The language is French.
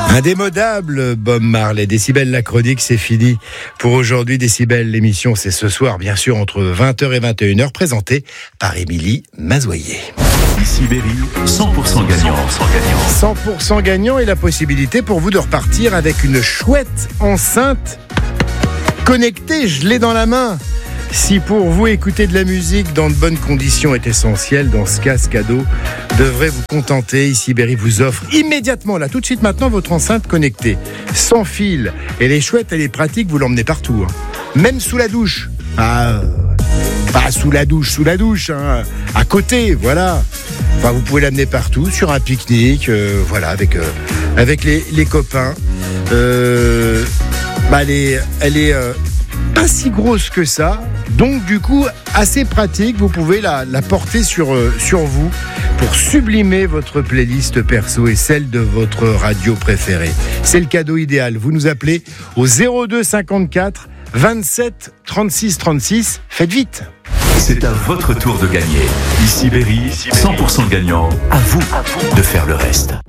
Indémodable Bob Marley. Décibel, la chronique, c'est fini pour aujourd'hui. Décibel, l'émission, c'est ce soir, bien sûr, entre 20h et 21h, présentée par Émilie Mazoyer. Ici Berry, 100% gagnant. 100% gagnant et la possibilité pour vous de repartir avec une chouette enceinte connectée, je l'ai dans la main. Si pour vous écouter de la musique dans de bonnes conditions est essentiel, dans ce cas, ce cadeau devrait vous contenter. Ici Berry vous offre immédiatement, là tout de suite maintenant, votre enceinte connectée, sans fil. Elle est chouette, elle est pratique, vous l'emmenez partout, hein. Même sous la douche. Pas sous la douche, hein. À côté, voilà. Enfin, vous pouvez l'amener partout, sur un pique-nique, voilà, avec les copains. Elle est pas si grosse que ça, donc du coup assez pratique. Vous pouvez la porter sur vous pour sublimer votre playlist perso et celle de votre radio préférée. C'est le cadeau idéal. Vous nous appelez au 02 54 27 36 36. Faites vite. C'est à votre tour de gagner. Ici Berry, 100% gagnant. À vous de faire le reste.